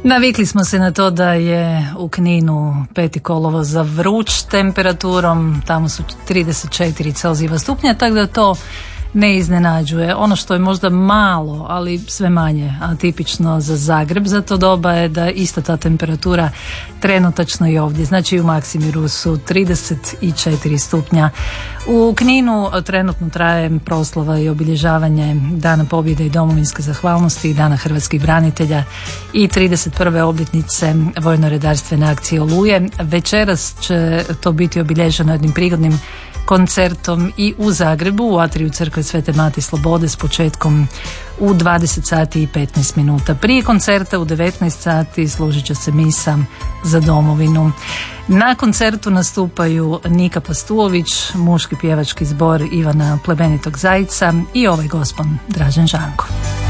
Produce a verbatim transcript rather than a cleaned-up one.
Navikli smo se na to da je u Kninu peti kolovoza vruć temperaturom, tamo su trideset četiri Celzijeva stupnja, tako da to ne iznenađuje. Ono što je možda malo, ali sve manje atipično za Zagreb za to doba je da ista ta temperatura trenutačno i ovdje. Znači u Maksimiru su trideset četiri stupnja. U Kninu trenutno traje proslava i obilježavanje Dana pobjede i domovinske zahvalnosti i Dana hrvatskih branitelja i trideset prve obljetnice vojno-redarstvene akcije Oluje. Večeras će to biti obilježeno jednim prigodnim koncertom i u Zagrebu u atriju Crkve Svete Mati Slobode s početkom u dvadeset sati i petnaest minuta. Prije koncerta u devetnaest sati služit će se misa za domovinu. Na koncertu nastupaju Nika Pastulović, muški pjevački zbor Ivana Plemenitog Zajca i ovaj gospon Dražen Žanko.